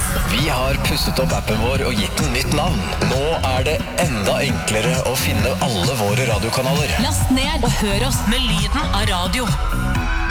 iTunes. Vi har pusset opp appen vår og gitt den nytt navn. Nå det enda enklere å finne alle våre radiokanaler. Last ned og hør oss med lyden av radio.